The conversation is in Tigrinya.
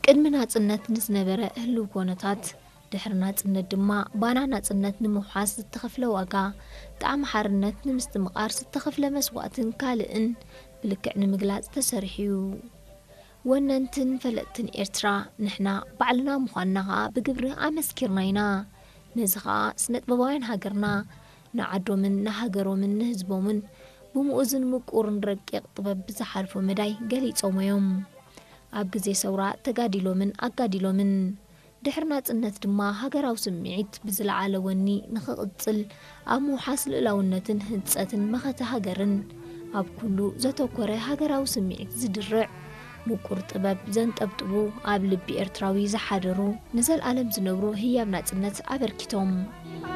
ቅድሚ ናጽነት ንዝነበረ ህልው ኮነታት ድሕሪ ናጽነት ድማ ባና ናጽነት ንምውሓስ ዝተኸፍለ ዋጋ ጣዕሚ ሓርነት ንምስትምቓር ዝተኸፍለ መስዋዕትን ካልእን ብልክዕ ንምግላጽ ተሰሪሑ ወነንትን ፈለጥትን ኤርትራ ንሕና ባዕልና ምዃንና ኸዓ ብግብሪ ኣመስኪርና ኢና ነዚ ኸዓ ስነጥበባውያን ሃገርና ንዓዶምን ንሃገሮምን ንህዝቦምን ብምኡዝን ምቁርን ረቂቕ ጥበብ ብዝሓልፎ መዳይ ገሊፆም እዮም ኣብ ግዜ ሰውራ ተጋዲሎምን ኣጋዲሎምን ድሕሪ ናጽነት ድማ ሃገራዊ ስምዒት ብዝለዓለ ወኒ ንኽቕጽል ኣብ ምውሓስ ልእላውነትን ህንጸትን መኸተ ሃገርን ኣብ ኩሉ ዘተኮረ ሃገራዊ ስምዒት ዝድርዕ ምቁር ጥበብ ዘንጠብጥቡ ኣብ ልቢ ኤርትራዊ ዝሓደሩ ንዘለዓለም ዝነብሩ ህያብ ናጽነት ኣበርኪቶም